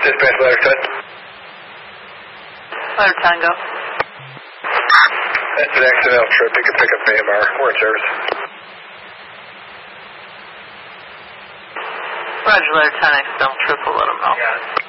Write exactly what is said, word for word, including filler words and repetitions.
Dispatch letter ten. Letter ten, go. That's an accidental trip. You can pick up A M R. We're in service. Roger, letter ten, accidental trip, we'll let them know. Yeah.